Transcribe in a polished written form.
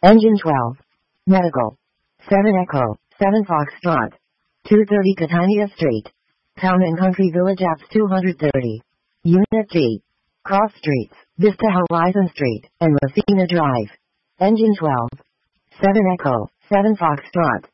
Engine 12. Medical. 7 Echo, 7 Foxtrot. 230 Catania Street. Town and Country Village Apps 230. Unit G. Cross Streets, Vista Horizon Street, and Messina Drive. Engine 12. 7 Echo, 7 Foxtrot.